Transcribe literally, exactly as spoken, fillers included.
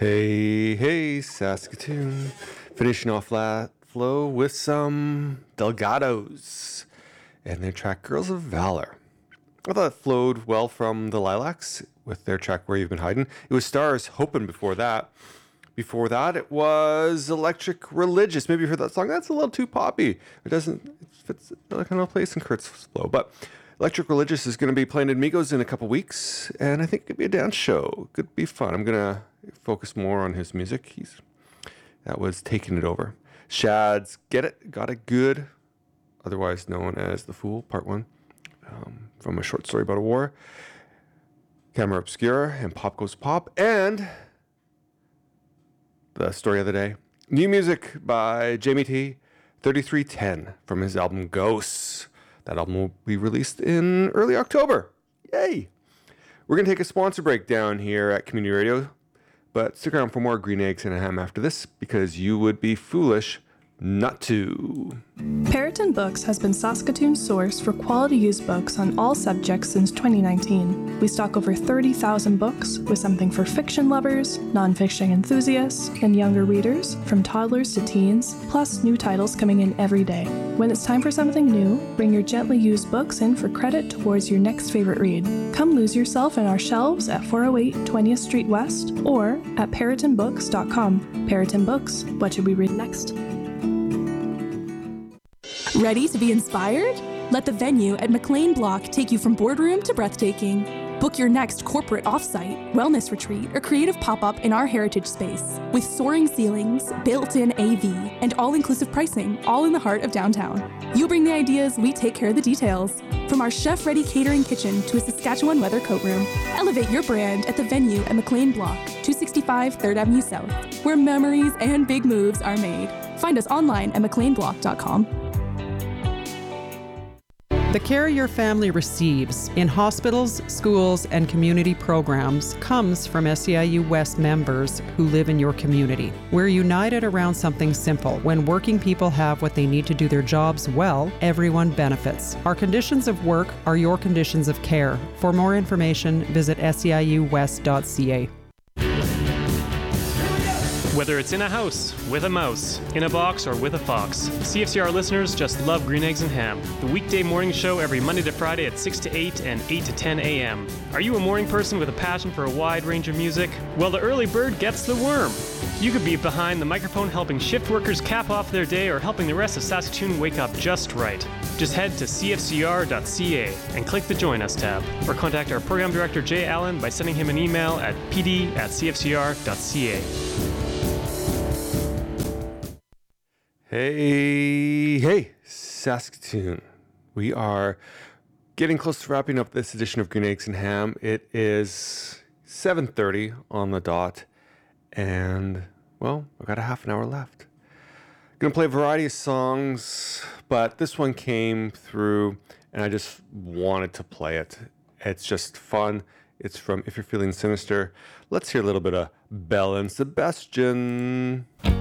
Hey, hey, Saskatoon. Finishing off that flow with some Delgados and their track Girls of Valor. I thought it flowed well from the Lilacs with their track Where You've Been Hiding. It was Stars Hoping before that. Before that, it was Electric Religious. Maybe you heard that song. That's a little too poppy. It doesn't it fits the kind of place in Kurt's flow. But Electric Religious is going to be playing at Migos in a couple weeks, and I think it could be a dance show. Could be fun. I'm going to focus more on his music. He's that was taking it over. Shad's Get It, Got It Good, otherwise known as The Fool, Part One, um, from a short story about a war. Camera Obscura and Pop Goes Pop, and the story of the day. New music by Jamie T, thirty-three ten, from his album Ghosts. That album will be released in early October. Yay! We're going to take a sponsor break down here at Community Radio, but stick around for more Green Eggs and a Ham after this, because you would be foolish not to. Periton Books has been Saskatoon's source for quality used books on all subjects since twenty nineteen. We stock over thirty thousand books, with something for fiction lovers, non-fiction enthusiasts, and younger readers, from toddlers to teens, plus new titles coming in every day. When it's time for something new, bring your gently used books in for credit towards your next favorite read. Come lose yourself in our shelves at four oh eight twentieth Street West or at periton books dot com. Periton Books, what should we read next? Ready to be inspired? Let the venue at McLean Block take you from boardroom to breathtaking. Book your next corporate offsite, wellness retreat, or creative pop-up in our heritage space. With soaring ceilings, built-in A V, and all-inclusive pricing, all in the heart of downtown. You bring the ideas, we take care of the details. From our chef-ready catering kitchen to a Saskatchewan weather coat room, elevate your brand at the venue at McLean Block, two sixty-five third Avenue South, where memories and big moves are made. Find us online at mclean block dot com. The care your family receives in hospitals, schools, and community programs comes from S E I U West members who live in your community. We're united around something simple. When working people have what they need to do their jobs well, everyone benefits. Our conditions of work are your conditions of care. For more information, visit S E I U west dot C A. Whether it's in a house, with a mouse, in a box, or with a fox, C F C R listeners just love Green Eggs and Ham, the weekday morning show every Monday to Friday at six to eight and eight to ten a.m. Are you a morning person with a passion for a wide range of music? Well, the early bird gets the worm. You could be behind the microphone helping shift workers cap off their day or helping the rest of Saskatoon wake up just right. Just head to c f c r dot c a and click the Join Us tab, or contact our program director Jay Allen by sending him an email at p d at c f c r dot c a. Hey, hey, Saskatoon. We are getting close to wrapping up this edition of Green Eggs and Ham. It is seven thirty on the dot, and, well, I've got a half an hour left. I'm going to play a variety of songs, but this one came through, and I just wanted to play it. It's just fun. It's from If You're Feeling Sinister. Let's hear a little bit of Belle and Sebastian.